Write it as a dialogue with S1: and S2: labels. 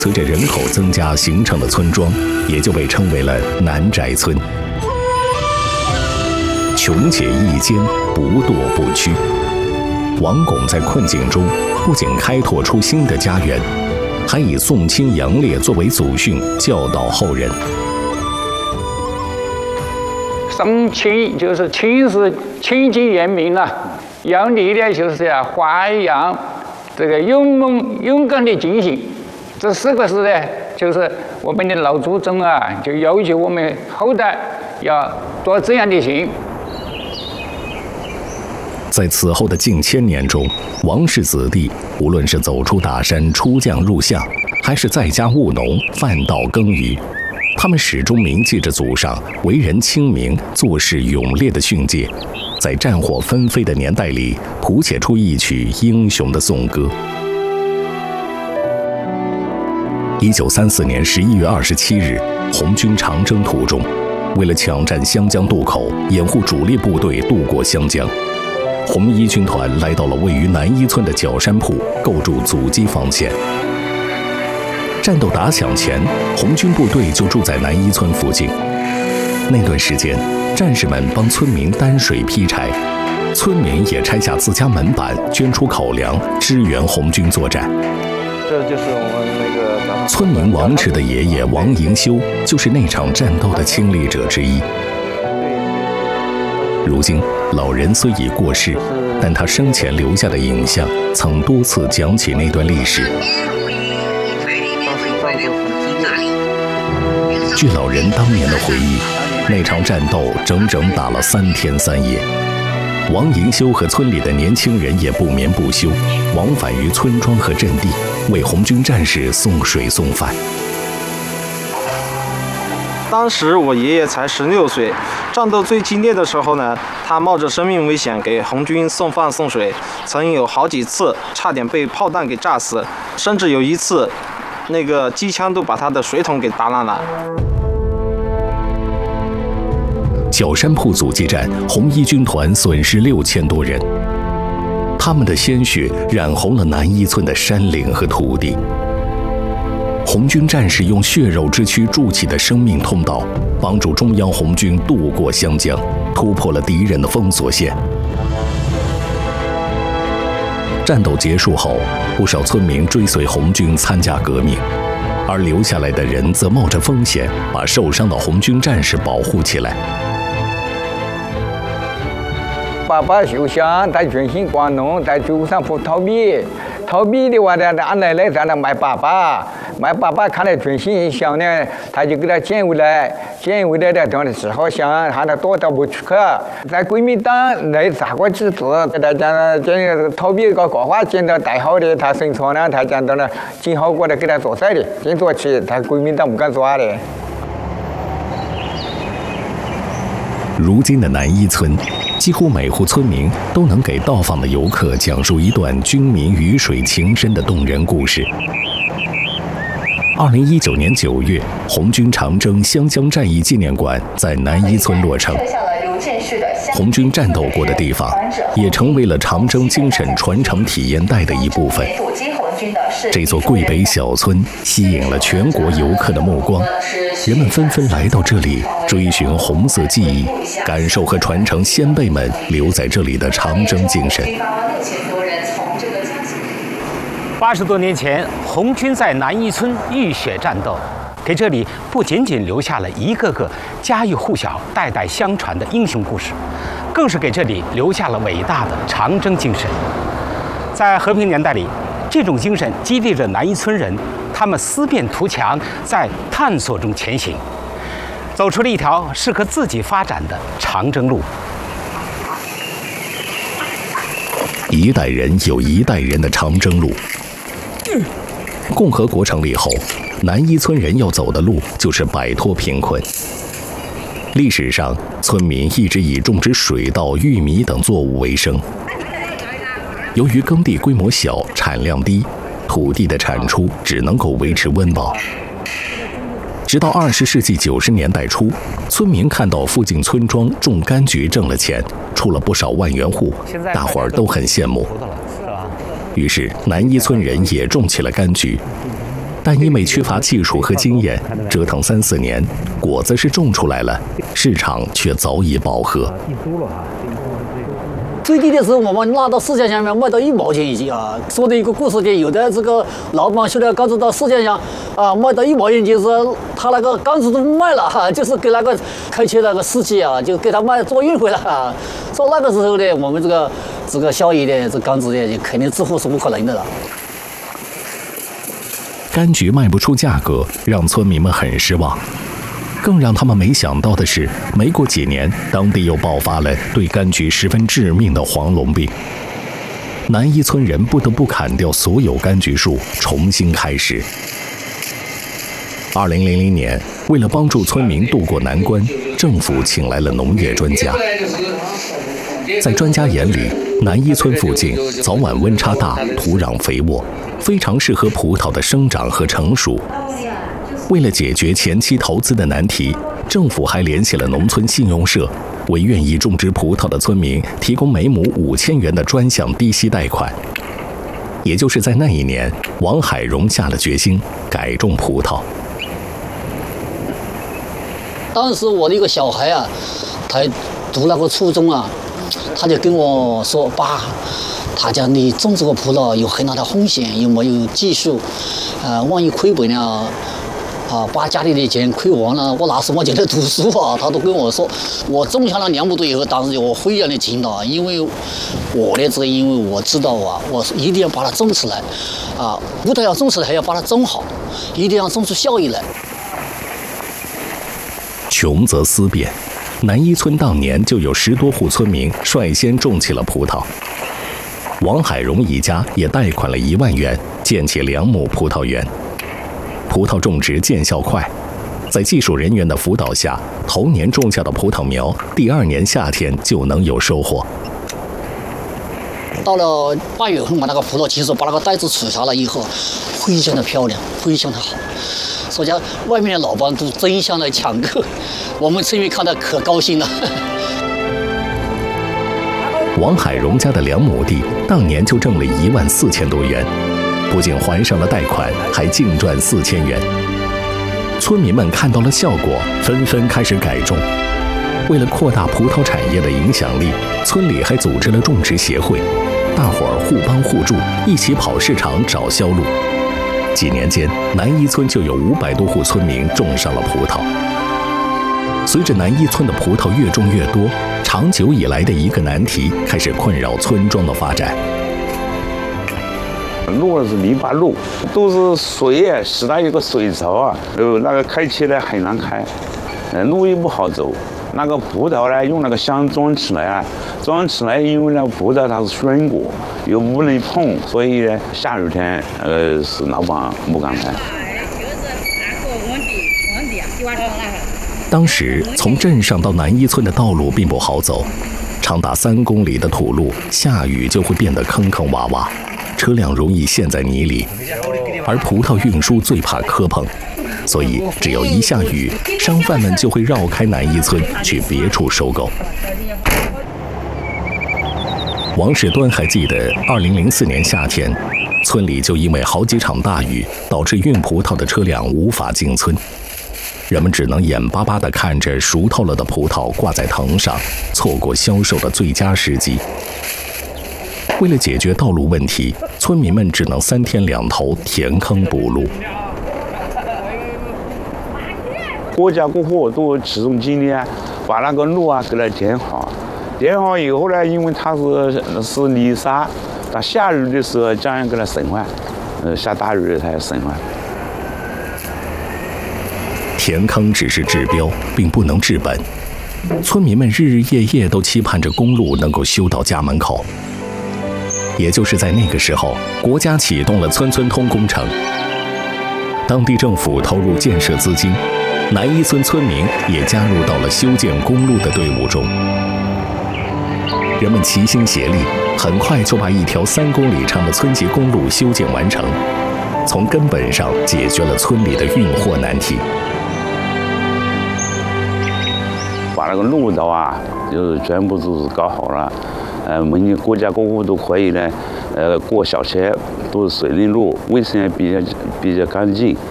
S1: 随着人口增加形成的村庄，也就被称为了南宅村。穷且益坚，不惰不屈。王巩在困境中不仅开拓出新的家园，还以宋钦杨烈作为祖训，教导后人。
S2: 宋钦就是钦是清净严明了，杨烈呢就是要发扬这个勇敢的精神。这4个字呢，就是我们的老祖宗啊，就要求我们后代要做这样的行。
S1: 在此后的近千年中，王氏子弟无论是走出大山出将入相，还是在家务农贩稻耕耘，他们始终铭记着祖上为人清明、做事勇烈的训诫，在战火纷飞的年代里谱写出一曲英雄的颂歌。1934年11月27日，红军长征途中，为了抢占湘江渡口，掩护主力部队渡过湘江，红一军团来到了位于南一村的角山铺，构筑阻击防线。战斗打响前，红军部队就住在南一村附近。那段时间，战士们帮村民担水劈柴，村民也拆下自家门板，捐出口粮，支援红军作战。
S3: 这就是我们那个
S1: 村民王池的爷爷王迎修，就是那场战斗的亲历者之一。如今，老人虽已过世，但他生前留下的影像曾多次讲起那段历史。据老人当年的回忆，那场战斗整整打了3天3夜。王迎修和村里的年轻人也不眠不休，往返于村庄和阵地，为红军战士送水送饭。
S3: 当时我爷爷才16岁，战斗最激烈的时候呢，他冒着生命危险给红军送饭送水，曾有好几次差点被炮弹给炸死，甚至有一次，那个机枪都把他的水桶给打烂了。
S1: 角山铺阻击战，红一军团损失6000多人，他们的鲜血染红了南一村的山岭和土地。红军战士用血肉之躯筑起的生命通道，帮助中央红军渡过湘江，突破了敌人的封锁线。战斗结束后，不少村民追随红军参加革命，而留下来的人则冒着风险，把受伤的红军战士保护起来。
S2: 爸爸受伤，他全心关农，在竹上铺逃避的话呢，俺奶奶在那买粑粑看了全心想呢，他就给他捡回来的，当时只好想喊他多到不去去，在国民党来砸过几次，他讲逃避个国话见到带好的，他生存呢，他讲到了今后过来给他做菜的，先做起，他国民党不敢抓的。
S1: 如今的南一村，几乎每户村民都能给到访的游客讲述一段军民鱼水情深的动人故事。2019年9月，红军长征湘江战役纪念馆在南一村落成。红军战斗过的地方，也成为了长征精神传承体验带的一部分。这座桂北小村吸引了全国游客的目光，人们纷纷来到这里，追寻红色记忆，感受和传承先辈们留在这里的长征精神。
S4: 80多年前，红军在南一村浴血战斗，给这里不仅仅留下了一个个家喻户晓、代代相传的英雄故事，更是给这里留下了伟大的长征精神。在和平年代里，这种精神激励着南一村人，他们思辨图强，在探索中前行，走出了一条适合自己发展的长征路。
S1: 一代人有一代人的长征路。共和国成立后，南一村人要走的路就是摆脱贫困。历史上，村民一直以种植水稻、玉米等作物为生。由于耕地规模小、产量低，土地的产出只能够维持温饱。直到20世纪90年代初，村民看到附近村庄种柑橘挣了钱，出了不少万元户，大伙儿都很羡慕。于是，南一村人也种起了柑橘。 但因为缺乏技术和经验，折腾3、4年，果子是种出来了，市场却早已饱和。
S5: 最低的时候，我们拿到市场上面卖到1毛钱一斤啊。说的一个故事的，有的这个老板修的杆子到市场上啊，卖到1毛钱，就是他那个杆子都不卖了哈，就是给那个开车那个司机啊，就给他卖做运回来啊。说那个时候呢，我们这个效益的这杆子呢，肯定致富是不可能的了。
S1: 柑橘卖不出价格，让村民们很失望。更让他们没想到的是，没过几年，当地又爆发了对柑橘十分致命的黄龙病。南一村人不得不砍掉所有柑橘树，重新开始。2000年，为了帮助村民渡过难关，政府请来了农业专家。在专家眼里，南一村附近早晚温差大，土壤肥沃，非常适合葡萄的生长和成熟。为了解决前期投资的难题，政府还联系了农村信用社，为愿意种植葡萄的村民提供每亩5000元的专项低息贷款。也就是在那一年，王海荣下了决心改种葡萄。
S5: 当时我的一个小孩啊，他读那个初中啊，他就跟我说：“爸，他讲你种这个葡萄有很大的风险，有没有技术？万一亏本了。”把家里的钱亏完了，我拿什么钱来读书啊？他都跟我说，我种下了2亩多以后，当时我非常的勤劳，因为我的这个，因为我知道啊，我一定要把它种起来，葡萄要种起来还要把它种好，一定要种出效益来。
S1: 穷则思变，南一村当年就有10多户村民率先种起了葡萄。王海荣一家也贷款了1万元，建起2亩葡萄园。葡萄种植见效快，在技术人员的辅导下，头年种下的葡萄苗，第2年夏天就能有收获。
S5: 到了8月份，把那个葡萄其实把那个袋子取下来以后，非常的漂亮，非常的好。所以讲，外面的老板都争相来抢购，我们村民看得可高兴了。
S1: 王海荣家的2亩地，当年就挣了14000多元。不仅还上了贷款，还净赚4000元。村民们看到了效果，纷纷开始改种。为了扩大葡萄产业的影响力，村里还组织了种植协会，大伙儿互帮互助，一起跑市场找销路。几年间，南一村就有500多户村民种上了葡萄。随着南一村的葡萄越种越多，长久以来的一个难题开始困扰村庄的发展。
S6: 路是泥巴路，都是水啊，时常有个水槽啊，那个开起来很难开，路也不好走。那个葡萄呢，用那个箱装起来啊，装起来，因为那个葡萄它是鲜果，又不能碰，所以呢，下雨天是老板不敢来。
S1: 当时从镇上到南一村的道路并不好走，长达3公里的土路，下雨就会变得坑坑洼洼。车辆容易陷在泥里，而葡萄运输最怕磕碰，所以只要一下雨，商贩们就会绕开南一村去别处收购。王世端还记得2004年夏天，村里就因为好几场大雨，导致运葡萄的车辆无法进村，人们只能眼巴巴地看着熟透了的葡萄挂在藤上，错过销售的最佳时机。为了解决道路问题，村民们只能3天2头填坑补路。
S6: 国家各户都启动精力啊，把那个路啊给它填好。填好以后呢，因为它是泥沙，它下雨的时候将要给它损坏，下大雨它也损坏。
S1: 填坑只是治标，并不能治本。村民们日日夜夜都期盼着公路能够修到家门口。也就是在那个时候，国家启动了村村通工程，当地政府投入建设资金，南一村村民也加入到了修建公路的队伍中。人们齐心协力，很快就把一条3公里长的村级公路修建完成，从根本上解决了村里的运货难题。
S6: 把那个路道啊，就是全部都是搞好了。 每年国家各户都可以呢，过小车，都是水泥路，卫生也比较干净。